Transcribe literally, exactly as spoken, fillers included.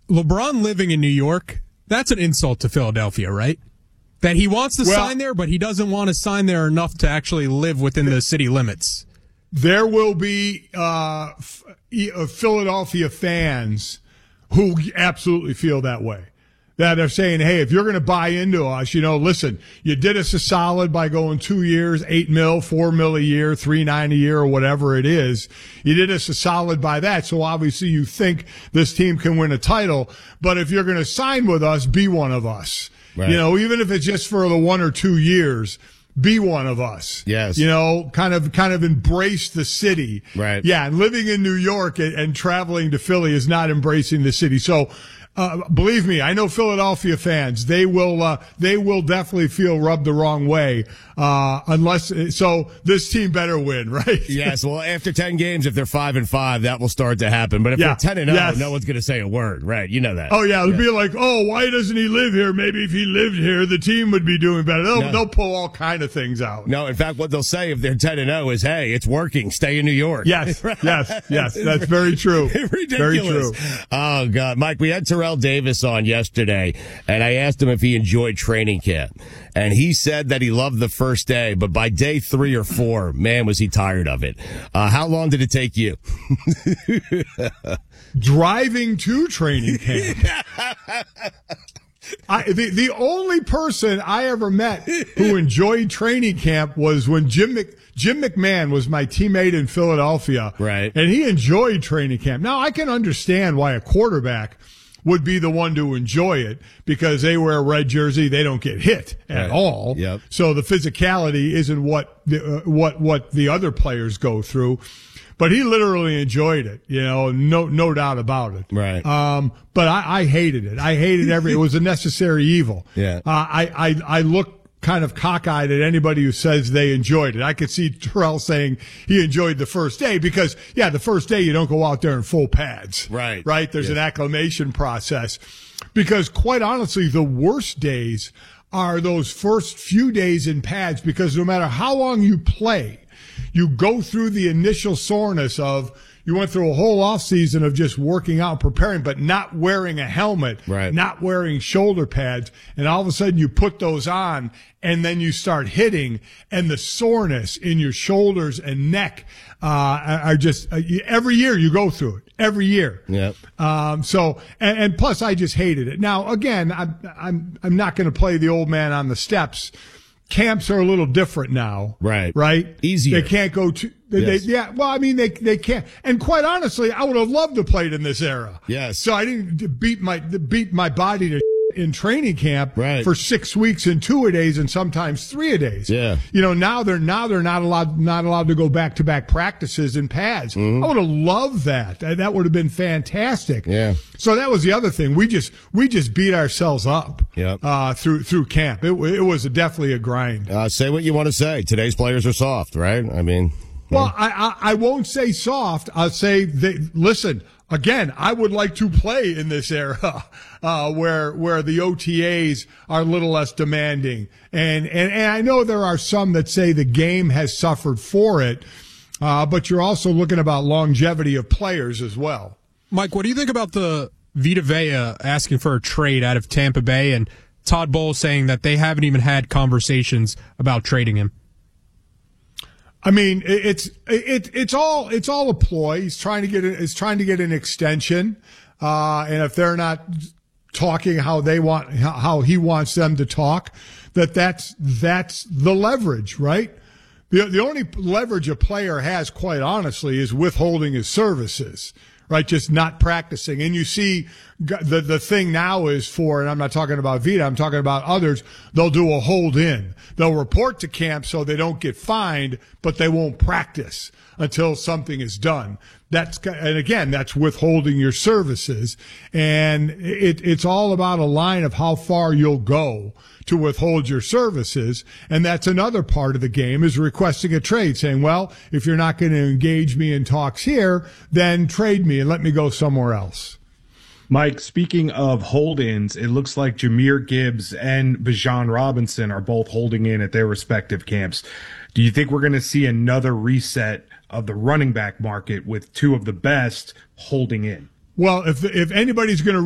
LeBron living in New York, that's an insult to Philadelphia, right? That he wants to well, sign there, but he doesn't want to sign there enough to actually live within the city limits. There will be uh, f- Philadelphia fans who absolutely feel that way. That they're saying, hey, if you're going to buy into us, you know, listen, you did us a solid by going two years, eight mil, four mil a year, three nine a year, or whatever it is. You did us a solid by that. So obviously you think this team can win a title. But if you're going to sign with us, be one of us. Right. You know, even if it's just for the one or two years, be one of us. Yes. You know, kind of, kind of embrace the city. Right. Yeah. And living in New York and, and traveling to Philly is not embracing the city. So, Uh, believe me, I know Philadelphia fans. They will, uh, they will definitely feel rubbed the wrong way, uh, unless, so this team better win, right? Yes. Well, after ten games, if they're five and five, that will start to happen. But if yeah. they're ten and oh, yes. no one's going to say a word, right? You know that. Oh yeah. It'll yeah. be like, oh, why doesn't he live here? Maybe if he lived here, the team would be doing better. They'll, no. they'll pull all kind of things out. No, in fact, what they'll say if they're ten and oh is, hey, it's working. Stay in New York. Yes. yes. Yes. That's very true. Ridiculous. Very true. Oh God, Mike, we had Terrell Davis on yesterday, and I asked him if he enjoyed training camp, and he said that he loved the first day, but by day three or four, man, was he tired of it. Uh, how long did it take you? Driving to training camp. I, the, the only person I ever met who enjoyed training camp was when Jim Mc, Jim McMahon was my teammate in Philadelphia. Right. And he enjoyed training camp. Now, I can understand why a quarterback would be the one to enjoy it because they wear a red jersey. They don't get hit at right. all. Yep. So the physicality isn't what the, uh, what, what the other players go through. But he literally enjoyed it, you know, no, no doubt about it. Right. Um, but I, I hated it. I hated every, it was a necessary evil. Yeah. Uh, I, I, I look kind of cockeyed at anybody who says they enjoyed it. I could see Terrell saying he enjoyed the first day because, yeah, the first day you don't go out there in full pads. Right. Right. There's yeah. an acclimation process because quite honestly, the worst days are those first few days in pads because no matter how long you play, you go through the initial soreness of you went through a whole off season of just working out, preparing, but not wearing a helmet, right. not wearing shoulder pads. And all of a sudden you put those on and then you start hitting and the soreness in your shoulders and neck, uh, are just uh, every year you go through it every year. Yep. Um, so, and, and plus I just hated it. Now, again, I'm, I'm, I'm not going to play the old man on the steps. Camps are a little different now. Right. Right? Easier. They can't go to, they, Yes. they, yeah, well, I mean, they, they can't. And quite honestly, I would have loved to play in this era. Yes. So I didn't beat my, beat my body to in training camp right. for six weeks and two a days and sometimes three a days. Yeah. You know, now they're, now they're not allowed, not allowed to go back to back practices and pads. Mm-hmm. I would have loved that. That would have been fantastic. Yeah. So that was the other thing. We just, we just beat ourselves up. Yep. Uh, through, through camp. It, it was definitely a grind. Uh, say what you want to say. Today's players are soft, right? I mean. Well, I, I, I won't say soft. I'll say they, listen, again, I would like to play in this era, uh, where, where the O T As are a little less demanding. And, and, and I know there are some that say the game has suffered for it. Uh, but you're also looking about longevity of players as well. Mike, what do you think about the Vita Vea asking for a trade out of Tampa Bay and Todd Bowles saying that they haven't even had conversations about trading him? I mean, it's it it's all it's all a ploy. He's trying to get is trying to get an extension, uh, and if they're not talking how they want how he wants them to talk, that that's that's the leverage, right? The the only leverage a player has, quite honestly, is withholding his services. Right, just not practicing. And you see the the thing now is for, and I'm not talking about Vita, I'm talking about others, they'll do a hold in. They'll report to camp so they don't get fined, but they won't practice until something is done. That's, and again, that's withholding your services. And it, it's all about a line of how far you'll go to withhold your services. And that's another part of the game, is requesting a trade, saying, well, if you're not going to engage me in talks here, then trade me and let me go somewhere else. Mike, speaking of hold-ins, it looks like Jahmyr Gibbs and Bijan Robinson are both holding in at their respective camps. Do you think we're going to see another reset of the running back market with two of the best holding in? Well, if if anybody's going to